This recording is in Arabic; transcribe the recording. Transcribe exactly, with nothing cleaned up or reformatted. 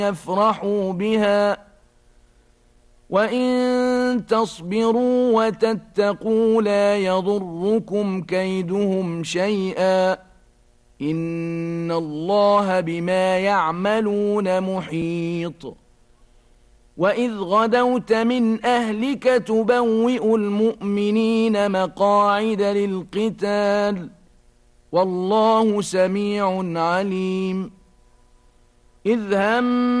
يفرحوا بها وإن تصبروا وتتقوا لا يضركم كيدهم شيئا إن الله بما يعملون محيط وإذ غدوت من أهلك تبوئ المؤمنين مقاعد للقتال والله سميع عليم إذ هم